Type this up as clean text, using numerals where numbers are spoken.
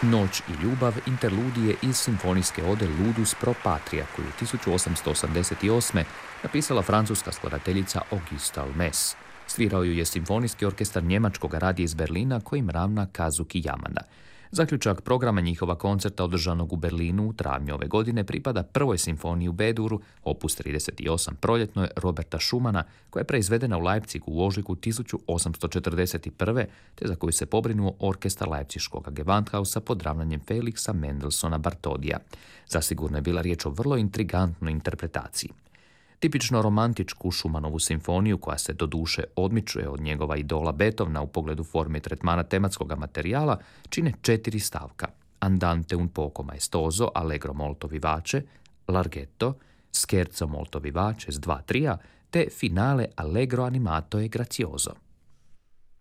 Noć i ljubav interludije iz simfonijske ode Ludus pro patria, koju 1888. napisala francuska skladateljica Auguste Almes. Svirao ju je simfonijski orkestar njemačkog radija iz Berlina kojim ravna Kazuki Yamada. Zaključak programa njihova koncerta održanog u Berlinu u travnju ove godine pripada prvoj simfoniji u B-duru, opus 38 proljetnoj Roberta Schumana, koja je preizvedena u Leipzigu u ožujku 1841. te za koju se pobrinuo orkestar Leipziškog Gewandhausa pod ravnanjem Felixa Mendelssohna Bartholdija. Zasigurno je bila riječ o vrlo intrigantnoj interpretaciji. Tipično romantičku Schumanovu simfoniju, koja se doduše odmičuje od njegova idola Beethovena u pogledu forme i tretmana tematskog materijala, čine 4 stavka: Andante un poco maestoso, allegro molto vivace, larghetto, scherzo molto vivace s 2 trija, te finale allegro animato e grazioso.